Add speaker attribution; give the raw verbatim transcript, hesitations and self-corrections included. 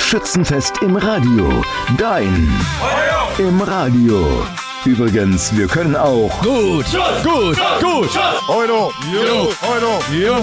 Speaker 1: Schützenfest im Radio. Dein im Radio. Übrigens, wir können auch
Speaker 2: Gut, gut, gut.
Speaker 3: Euro,
Speaker 2: Jo,
Speaker 3: Euro,
Speaker 2: jo.